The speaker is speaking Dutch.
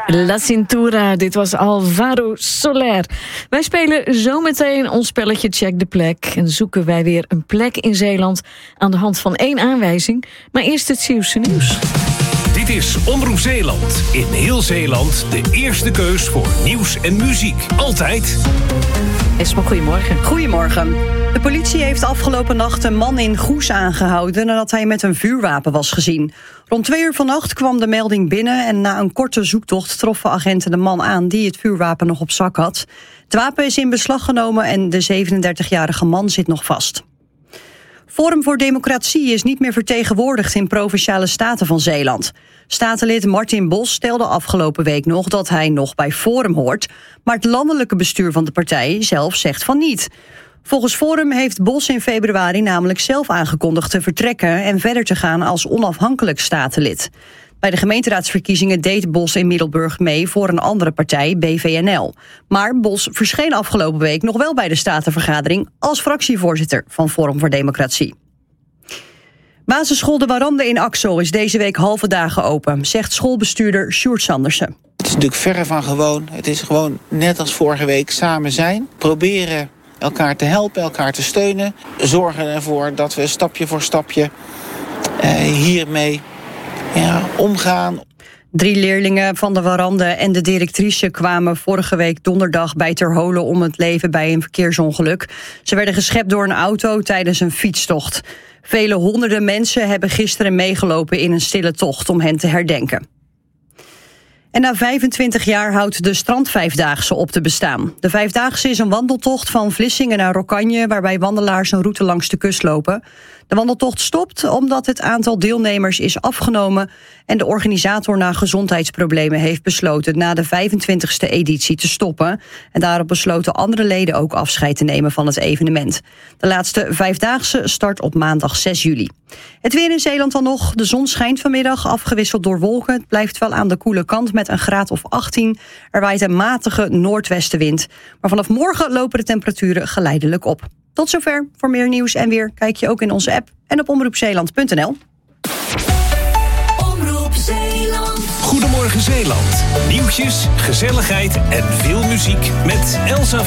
La Cintura, dit was Alvaro Soler. Wij spelen zometeen ons spelletje Check de Plek. En zoeken wij weer een plek in Zeeland aan de hand van 1 aanwijzing. Maar eerst het Zeeuwse nieuws. Dit is Omroep Zeeland. In heel Zeeland de eerste keus voor nieuws en muziek. Altijd. Esma, goedemorgen. Goedemorgen. De politie heeft afgelopen nacht een man in Goes aangehouden nadat hij met een vuurwapen was gezien. Rond 2 uur vannacht kwam de melding binnen en na een korte zoektocht troffen agenten de man aan die het vuurwapen nog op zak had. Het wapen is in beslag genomen en de 37-jarige man zit nog vast. Forum voor Democratie is niet meer vertegenwoordigd in Provinciale Staten van Zeeland. Statenlid Martin Bos stelde afgelopen week nog dat hij nog bij Forum hoort, maar het landelijke bestuur van de partij zelf zegt van niet. Volgens Forum heeft Bos in februari namelijk zelf aangekondigd te vertrekken en verder te gaan als onafhankelijk statenlid. Bij de gemeenteraadsverkiezingen deed Bos in Middelburg mee voor een andere partij, BVNL. Maar Bos verscheen afgelopen week nog wel bij de statenvergadering als fractievoorzitter van Forum voor Democratie. Basisschool De Warande in Axel is deze week halve dagen open, zegt schoolbestuurder Sjoerd Sandersen. Het is natuurlijk verre van gewoon. Het is gewoon net als vorige week samen zijn. Proberen elkaar te helpen, elkaar te steunen. Zorgen ervoor dat we stapje voor stapje hiermee omgaan. 3 leerlingen van De Warande en de directrice kwamen vorige week donderdag bij Terholen om het leven bij een verkeersongeluk. Ze werden geschept door een auto tijdens een fietstocht. Vele honderden mensen hebben gisteren meegelopen in een stille tocht om hen te herdenken. En na 25 jaar houdt de strandvijfdaagse op te bestaan. De vijfdaagse is een wandeltocht van Vlissingen naar Rokkanje, waarbij wandelaars een route langs de kust lopen. De wandeltocht stopt omdat het aantal deelnemers is afgenomen en de organisator na gezondheidsproblemen heeft besloten na de 25e editie te stoppen. En daarop besloten andere leden ook afscheid te nemen van het evenement. De laatste vijfdaagse start op maandag 6 juli. Het weer in Zeeland dan nog. De zon schijnt vanmiddag, afgewisseld door wolken. Het blijft wel aan de koele kant met een graad of 18. Er waait een matige noordwestenwind. Maar vanaf morgen lopen de temperaturen geleidelijk op. Tot zover. Voor meer nieuws en weer kijk je ook in onze app en op omroepzeeland.nl. Omroep Zeeland. Goedemorgen Zeeland. Nieuwtjes, gezelligheid en veel muziek met Elsa